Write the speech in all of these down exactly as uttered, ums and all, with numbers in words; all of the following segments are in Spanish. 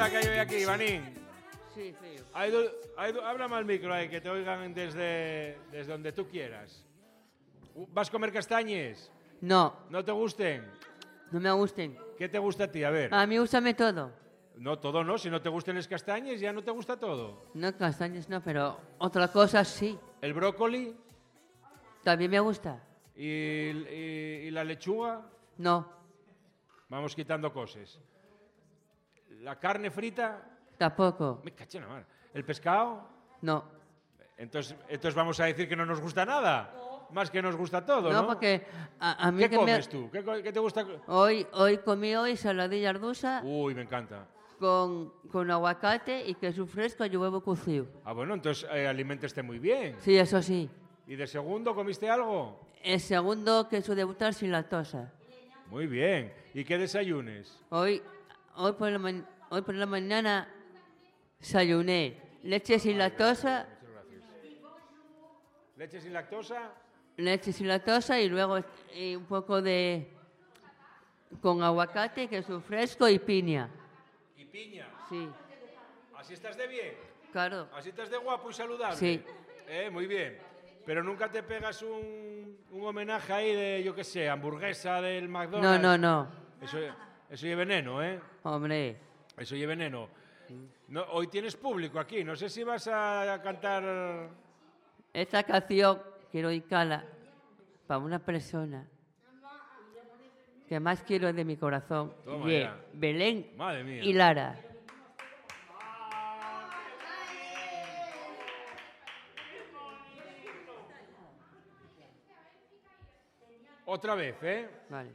locura que hay hoy aquí, Ivanín. Sí, sí. Hay du- hay du- habla mal micro ahí, que te oigan desde, desde donde tú quieras. Uh, ¿Vas a comer castañes? No, ¿No te gusten? no me gusten. ¿Qué te gusta a ti? A ver. A mí úsame todo. No, todo no. Si no te gustan las castañes, ya no te gusta todo. No, castañas no, pero otra cosa sí. ¿El brócoli También me gusta. y, y- y la lechuga? No, Vamos quitando cosas. ¿La carne frita? tampoco. Me caché en la mar. ¿El pescado? No. Entonces, entonces vamos a decir que no nos gusta nada. Más que nos gusta todo, ¿no? No, porque a, a mí ¿Qué que me... comes tú? ¿Qué, co- qué te gusta? Hoy, hoy comí hoy saladilla ardusa Uy, me encanta. con, con aguacate y queso fresco y huevo cocido. Ah, bueno, entonces eh, aliménteste muy bien. Sí, eso sí. ¿Y de segundo comiste algo? El segundo, queso de butar sin lactosa. Muy bien. ¿Y qué desayunes? Hoy, hoy, por la ma- hoy por la mañana desayuné leche sin lactosa, Muchas gracias. ¿Leche sin lactosa? leche sin lactosa y luego eh, un poco de... con aguacate, queso fresco y piña. ¿Y piña? Sí, ¿Así estás de bien? claro. ¿Así estás de guapo y saludable? Sí. Eh, muy bien. Pero nunca te pegas un, un homenaje ahí de, yo qué sé, hamburguesa del No, McDonald's. no, no. Eso, eso es veneno, ¿eh? Hombre, Eso es veneno. No, hoy tienes público aquí. No sé si vas a cantar... esta canción quiero dedicarla para una persona que más quiero de mi corazón. Toma y es ya. Belén Madre mía. y Lara. Otra vez, ¿eh? Vale.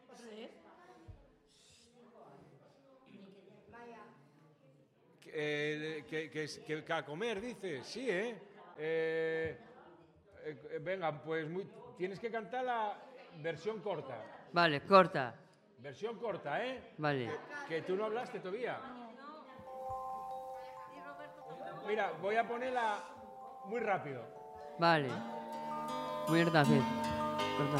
Eh, que, que, que- que a comer, dices. Sí, ¿eh? Eh, eh, venga, pues muy- tienes que cantar la versión corta. Vale, corta. Versión corta, ¿eh? Vale. Que tú no hablaste todavía. Mira, voy a ponerla muy rápido. Vale. Muy rápido.